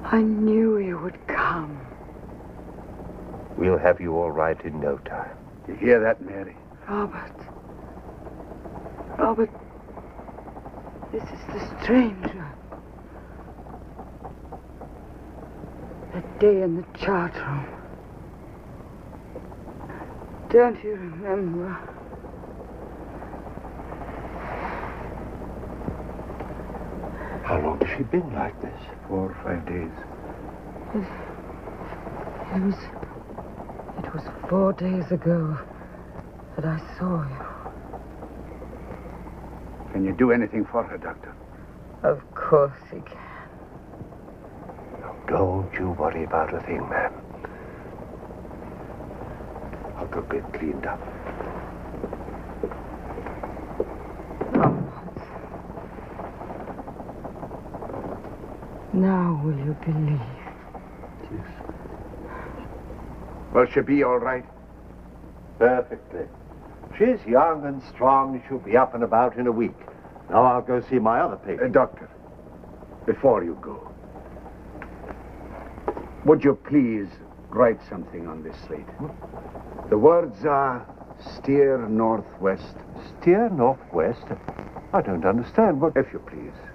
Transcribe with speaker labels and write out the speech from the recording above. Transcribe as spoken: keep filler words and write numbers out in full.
Speaker 1: I knew you would come.
Speaker 2: We'll have you all right in no time.
Speaker 3: You hear that, Mary?
Speaker 1: Robert. Robert. This is the stranger. That day in the chart room. Don't you remember?
Speaker 2: How long has she been like this?
Speaker 3: Four or five days.
Speaker 1: It, it was... It was four days ago that I saw you.
Speaker 3: Can you do anything for her, Doctor?
Speaker 1: Of course he can.
Speaker 2: Now, don't you worry about a thing, ma'am. I'll go get cleaned up.
Speaker 1: Now will you believe?
Speaker 2: Yes.
Speaker 3: Will she be all right?
Speaker 2: Perfectly. She's young and strong. She'll be up and about in a week. Now I'll go see my other patient.
Speaker 3: Uh, doctor, before you go, would you please write something on this slate? Hmm? The words are steer northwest.
Speaker 2: Steer northwest? I don't understand. What?
Speaker 3: If you please.